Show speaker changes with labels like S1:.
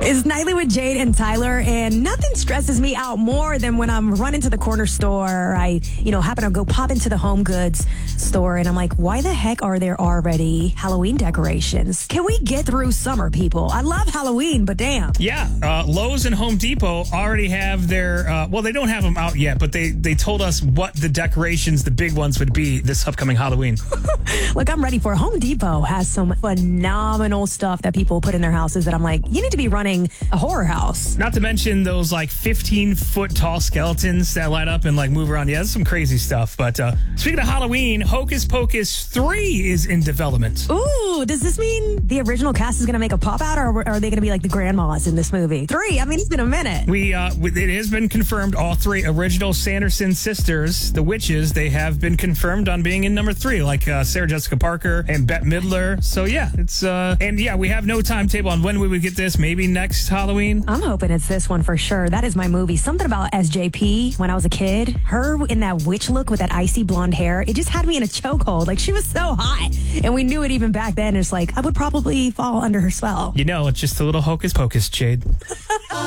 S1: It's Nightly with Jade and Tyler, and nothing stresses me out more than when I'm running to the corner store. Or I, happen to go pop into the home goods store, and I'm like, why the heck are there already Halloween decorations? Can we get through summer, people? I love Halloween, but damn.
S2: Yeah, Lowe's and Home Depot already have their, they don't have them out yet, but they told us what the decorations, the big ones, would be this upcoming Halloween.
S1: Look, I'm ready for it. Home Depot has some phenomenal stuff that people put in their houses that I'm like, you need to be running a horror house.
S2: Not to mention those 15-foot tall skeletons that light up and move around. Yeah, that's some crazy stuff. But speaking of Halloween, Hocus Pocus 3 is in development.
S1: Ooh, does this mean the original cast is going to make a pop out, or are they going to be like the grandmas in this movie? 3, I mean, it's been a minute.
S2: It has been confirmed all 3 original Sanderson sisters, the witches, they have been confirmed on being in number 3, Sarah Jessica Parker and Bette Midler. So yeah, it's we have no timetable on when we would get this. Maybe next Halloween.
S1: I'm hoping it's this one for sure. That is my movie. Something about SJP when I was a kid. Her in that witch look with that icy blonde hair. It just had me in a chokehold. She was so hot. And we knew it even back then. It's I would probably fall under her spell.
S2: It's just a little Hocus Pocus, Jade.